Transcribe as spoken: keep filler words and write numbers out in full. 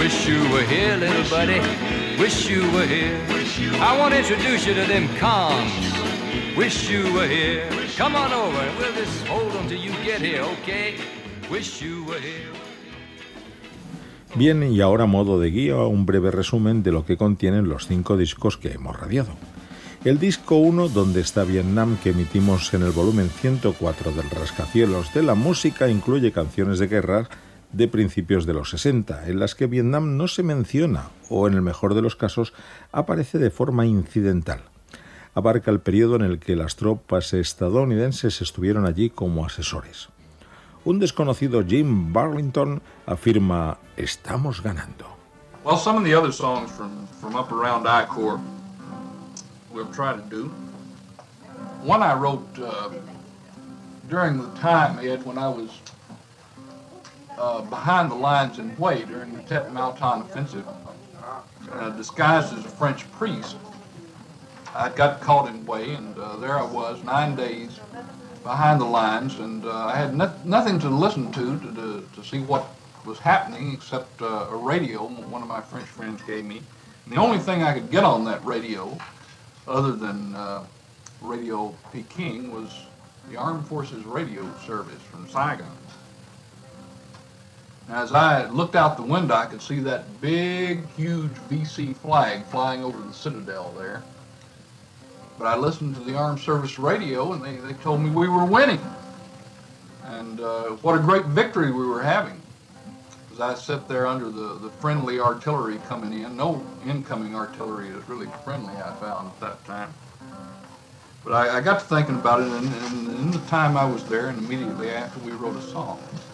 Wish you were here, little buddy. Wish you were here. I want to introduce you to them cons. Wish you were here. Come on over and we'll just hold them till you get here, okay? Wish you were here. Bien, y ahora a modo de guía, un breve resumen de lo que contienen los cinco discos que hemos radiado. El disco uno, Donde está Vietnam, que emitimos en el volumen ciento cuatro del Rascacielos de la Música, incluye canciones de guerra de principios de los sesenta, en las que Vietnam no se menciona, o en el mejor de los casos, aparece de forma incidental. Abarca el periodo en el que las tropas estadounidenses estuvieron allí como asesores. Un desconocido Jim Burlington afirma: estamos ganando. Well, some of the other songs from, from up around I Corps we'll try to do. One I wrote uh, during the time, Ed, when I was uh, behind the lines in Hue during the Tet Mautan offensive, uh, disguised as a French priest. I got caught in Hue, and uh, there I was, nine days behind the lines, and uh, I had no- nothing to listen to to, to to see what was happening except uh, a radio one of my French friends gave me. And the only thing I could get on that radio, other than uh, Radio Peking, was the Armed Forces radio service from Saigon. Now, as I looked out the window, I could see that big, huge V C flag flying over the Citadel there. But I listened to the Armed Service radio, and they, they told me we were winning. And uh, what a great victory we were having. As I sat there under the, the friendly artillery coming in, no incoming artillery is really friendly, I found at that time. But I, I got to thinking about it, and, and in the time I was there, and immediately after, we wrote a song.